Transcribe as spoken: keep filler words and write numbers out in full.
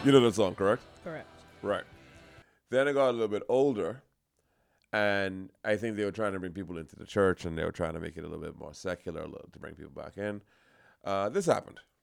You know that song, correct? Correct. Right. Then I got a little bit older, and I think they were trying to bring people into the church, and they were trying to make it a little bit more secular, a little, to bring people back in. Uh, this happened.